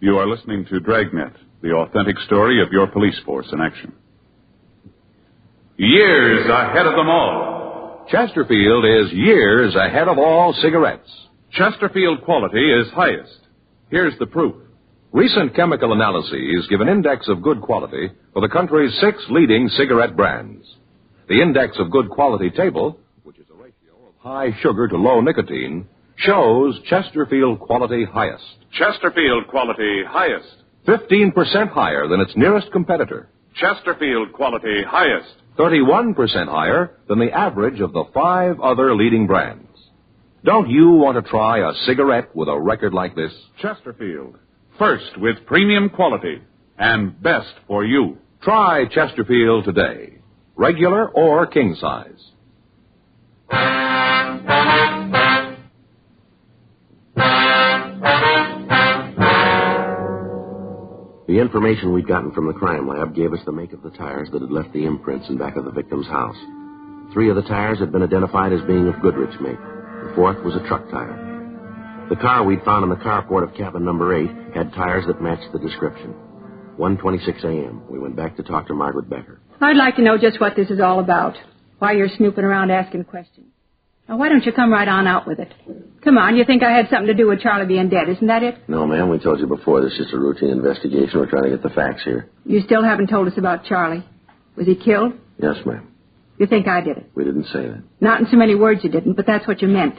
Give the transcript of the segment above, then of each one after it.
You are listening to Dragnet, the authentic story of your police force in action. Years ahead of them all. Chesterfield is years ahead of all cigarettes. Chesterfield quality is highest. Here's the proof. Recent chemical analyses give an index of good quality for the country's 6 leading cigarette brands. The index of good quality table, which is a ratio of high sugar to low nicotine, shows Chesterfield quality highest. Chesterfield quality highest. 15% higher than its nearest competitor. Chesterfield quality highest. 31% higher than the average of the 5 other leading brands. Don't you want to try a cigarette with a record like this? Chesterfield. First with premium quality and best for you. Try Chesterfield today. Regular or king size. The information we'd gotten from the crime lab gave us the make of the tires that had left the imprints in back of the victim's house. 3 of the tires had been identified as being of Goodrich make. The 4th was a truck tire. The car we'd found in the carport of cabin number 8 had tires that matched the description. 1:26 a.m. We went back to talk to Margaret Becker. I'd like to know just what this is all about. Why you're snooping around asking questions. Now, why don't you come right on out with it? Come on, you think I had something to do with Charlie being dead, isn't that it? No, ma'am, we told you before. This is just a routine investigation. We're trying to get the facts here. You still haven't told us about Charlie. Was he killed? Yes, ma'am. You think I did it? We didn't say that. Not in so many words you didn't, but that's what you meant.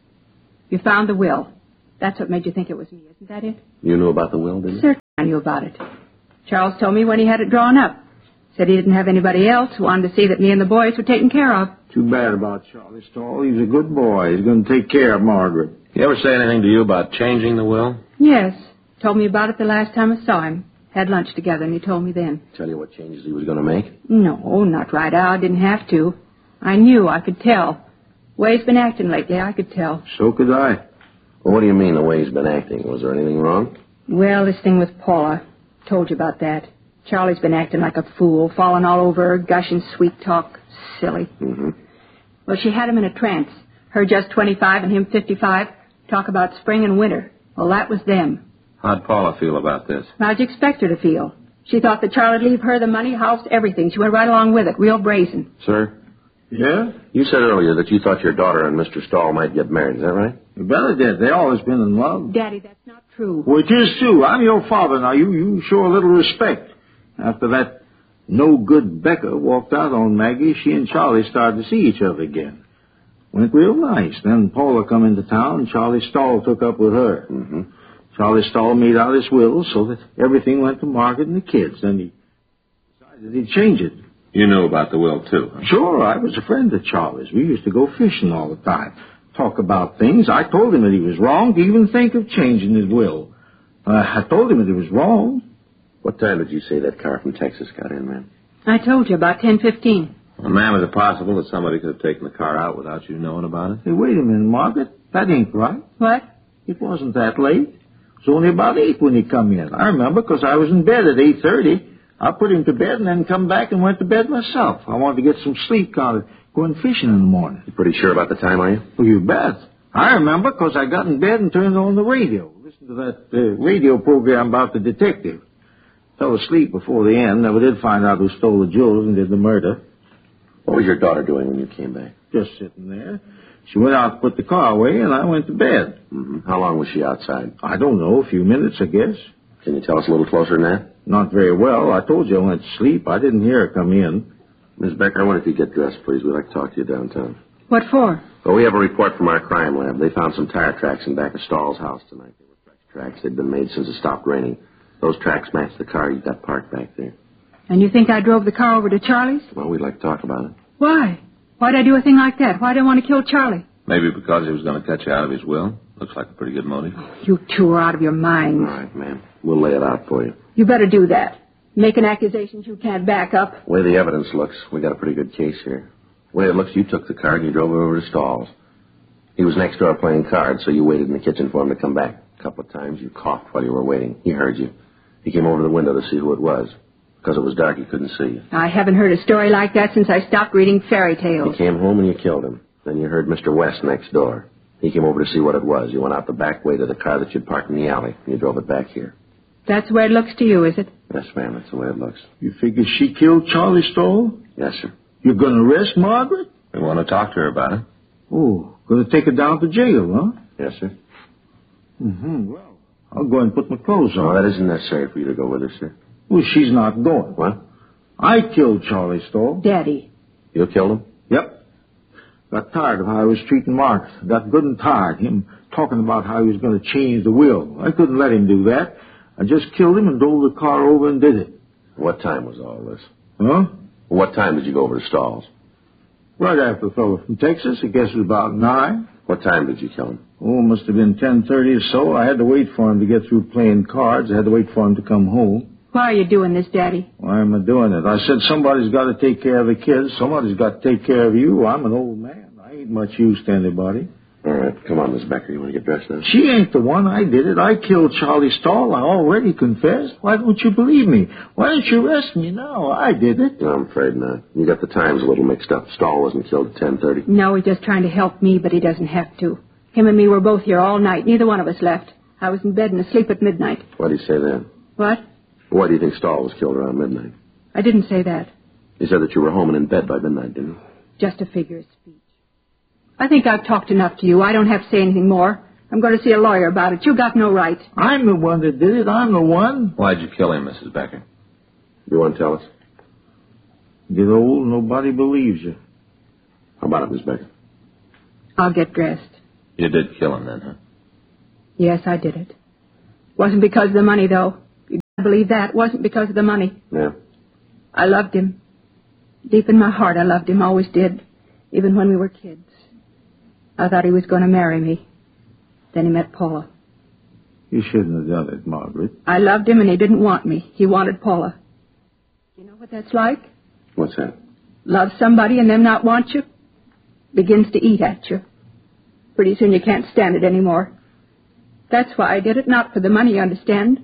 You found the will. That's what made you think it was me, isn't that it? You knew about the will, didn't you? Certainly I knew about it. Charles told me when he had it drawn up. Said he didn't have anybody else who wanted to see that me and the boys were taken care of. Too bad about Charlie Stahl. He's a good boy. He's going to take care of Margaret. He ever say anything to you about changing the will? Yes. Told me about it the last time I saw him. Had lunch together, and he told me then. Tell you what changes he was going to make? No, not right out. Didn't have to. I knew. I could tell. The way he's been acting lately, I could tell. So could I. Well, what do you mean, the way he's been acting? Was there anything wrong? Well, this thing with Paula. Told you about that. Charlie's been acting like a fool, falling all over her, gushing sweet talk. Silly. Mm-hmm. Well, she had him in a trance. Her just 25 and him 55. Talk about spring and winter. Well, that was them. How'd Paula feel about this? How'd you expect her to feel? She thought that Charlie'd leave her the money, house, everything. She went right along with it, real brazen. Sir? Yeah? You said earlier that you thought your daughter and Mr. Stahl might get married. Is that right? You better did. They always been in love. Daddy, that's not true. Well, it is true. I'm your father now. You show a little respect. After that no-good Becker walked out on Maggie, she and Charlie started to see each other again. Went real nice. Then Paula come into town, and Charlie Stahl took up with her. Mm-hmm. Charlie Stahl made out his will so that everything went to Margaret and the kids. Then he decided he'd change it. You knew about the will, too, huh? Sure, I was a friend of Charlie's. We used to go fishing all the time, talk about things. I told him that he was wrong to even think of changing his will. I told him that he was wrong. What time did you say that car from Texas got in, ma'am? I told you, about 10:15. Well, ma'am, is it possible that somebody could have taken the car out without you knowing about it? Hey, wait a minute, Margaret. That ain't right. What? It wasn't that late. It was only about 8 when he come in. I remember because I was in bed at 8:30. I put him to bed and then come back and went to bed myself. I wanted to get some sleep going fishing in the morning. You pretty sure about the time, are you? Well, you bet. I remember because I got in bed and turned on the radio. Listened to that radio program about the detective. Fell asleep before the end. Never did find out who stole the jewels and did the murder. What was your daughter doing when you came back? Just sitting there. She went out to put the car away, and I went to bed. Mm-hmm. How long was she outside? I don't know, a few minutes, I guess. Can you tell us a little closer than that? Not very well. I told you I went to sleep. I didn't hear her come in. Miss Becker, I wonder if you'd get dressed, please. We'd like to talk to you downtown. What for? Well, we have a report from our crime lab. They found some tire tracks in back of Stahl's house tonight. They were fresh tracks. They'd been made since it stopped raining. Those tracks match the car you got parked back there. And you think I drove the car over to Charlie's? Well, we'd like to talk about it. Why? Why'd I do a thing like that? Why'd I want to kill Charlie? Maybe because he was going to cut you out of his will. Looks like a pretty good motive. You two are out of your minds. All right, ma'am. We'll lay it out for you. You better do that. Making accusations you can't back up. The way the evidence looks, we got a pretty good case here. The way it looks, you took the car and you drove it over to Stahl's. He was next door playing cards, so you waited in the kitchen for him to come back. A couple of times you coughed while you were waiting. He heard you. He came over to the window to see who it was. Because it was dark, he couldn't see you. I haven't heard a story like that since I stopped reading fairy tales. You came home and you killed him. Then you heard Mr. West next door. He came over to see what it was. You went out the back way to the car that you'd parked in the alley, and you drove it back here. That's the way it looks to you, is it? Yes, ma'am, that's the way it looks. You figure she killed Charlie Stoll? Yes, sir. You're going to arrest Margaret? We want to talk to her about it. Oh, going to take her down to jail, huh? Yes, sir. Mm-hmm. Well, I'll go and put my clothes on. No, that isn't necessary for you to go with her, sir. Well, she's not going. What? I killed Charlie Stoll. Daddy. You killed him? Yep. Got tired of how I was treating Mark. Got good and tired. Him talking about how he was going to change the will. I couldn't let him do that. I just killed him and drove the car over and did it. What time was all this? Huh? What time did you go over to Stahl's? Right after the fellow from Texas. I guess it was about 9. What time did you kill him? Oh, it must have been 10:30 or so. I had to wait for him to get through playing cards. I had to wait for him to come home. Why are you doing this, Daddy? Why am I doing it? I said somebody's got to take care of the kids. Somebody's got to take care of you. I'm an old man. I ain't much use to anybody. All right, come on, Miss Becker. You want to get dressed now? She ain't the one. I did it. I killed Charlie Stahl. I already confessed. Why don't you believe me? Why don't you arrest me now? I did it. No, I'm afraid not. You got the times a little mixed up. Stahl wasn't killed at 10:30. No, he's just trying to help me, but he doesn't have to. Him and me were both here all night. Neither one of us left. I was in bed and asleep at midnight. Why do you say that? What? Why do you think Stahl was killed around midnight? I didn't say that. You said that you were home and in bed by midnight, didn't you? Just a figure of speech. I think I've talked enough to you. I don't have to say anything more. I'm going to see a lawyer about it. You got no right. I'm the one that did it. I'm the one. Why'd you kill him, Mrs. Becker? You want to tell us? Get old, nobody believes you. How about it, Miss Becker? I'll get dressed. You did kill him then, huh? Yes, I did it. Wasn't because of the money, though. You gotta believe that. Wasn't because of the money. Yeah. I loved him. Deep in my heart, I loved him. Always did. Even when we were kids. I thought he was going to marry me. Then he met Paula. You shouldn't have done it, Margaret. I loved him and he didn't want me. He wanted Paula. You know what that's like? What's that? Love somebody and them not want you? Begins to eat at you. Pretty soon you can't stand it anymore. That's why I did it, not for the money, you understand?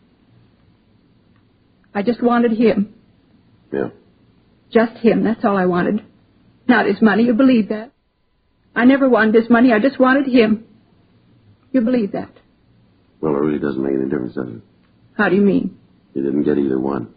I just wanted him. Yeah. Just him, that's all I wanted. Not his money, you believe that? I never wanted his money, I just wanted him. You believe that? Well, it really doesn't make any difference, does it? How do you mean? You didn't get either one.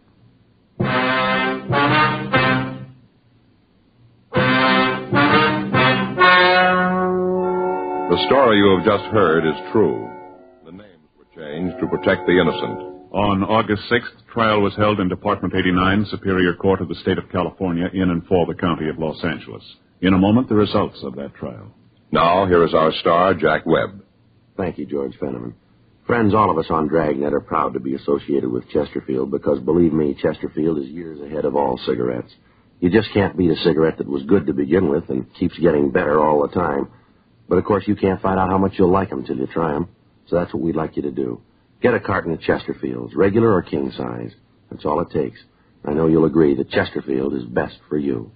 The story you have just heard is true. The names were changed to protect the innocent. On August 6th, trial was held in Department 89, Superior Court of the State of California, in and for the County of Los Angeles. In a moment, the results of that trial. Now, here is our star, Jack Webb. Thank you, George Fenneman. Friends, all of us on Dragnet are proud to be associated with Chesterfield because, believe me, Chesterfield is years ahead of all cigarettes. You just can't beat a cigarette that was good to begin with and keeps getting better all the time. But, of course, you can't find out how much you'll like them till you try them. So that's what we'd like you to do. Get a carton of Chesterfields, regular or king size. That's all it takes. I know you'll agree that Chesterfield is best for you.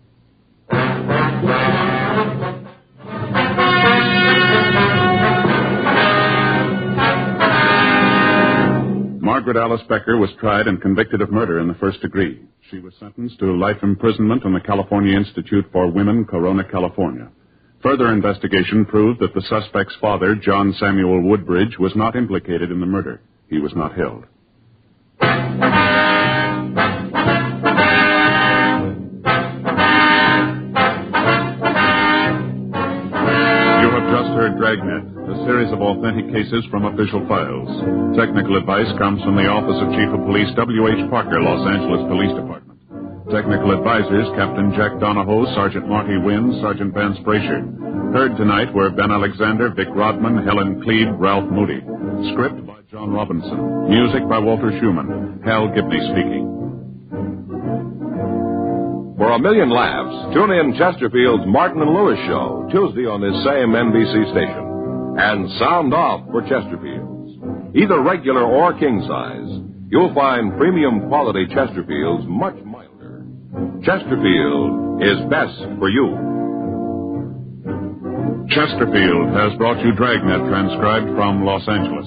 Margaret Alice Becker was tried and convicted of murder in the first degree. She was sentenced to life imprisonment in the California Institute for Women, Corona, California. Further investigation proved that the suspect's father, John Samuel Woodbridge, was not implicated in the murder. He was not held. You have just heard Dragnet, a series of authentic cases from official files. Technical advice comes from the Office of Chief of Police W.H. Parker, Los Angeles Police Department. Technical advisors, Captain Jack Donahoe, Sergeant Marty Wynn, Sergeant Vance Brasher. Heard tonight were Ben Alexander, Vic Rodman, Helen Cleve, Ralph Moody. Script by John Robinson. Music by Walter Schumann. Hal Gibney speaking. For a million laughs, tune in Chesterfield's Martin and Lewis Show, Tuesday on this same NBC station. And sound off for Chesterfield's. Either regular or king size, you'll find premium quality Chesterfield's much milder. Chesterfield is best for you. Chesterfield has brought you Dragnet, transcribed from Los Angeles.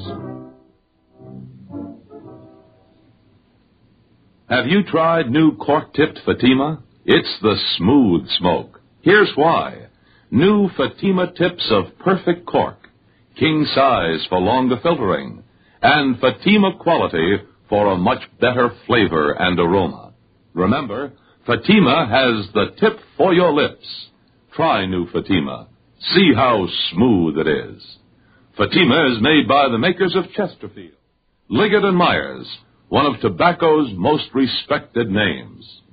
Have you tried new cork-tipped Fatima? It's the smooth smoke. Here's why. New Fatima tips of perfect cork, king size for longer filtering, and Fatima quality for a much better flavor and aroma. Remember, Fatima has the tip for your lips. Try new Fatima. See how smooth it is. Fatima is made by the makers of Chesterfield, Liggett & Myers, one of tobacco's most respected names.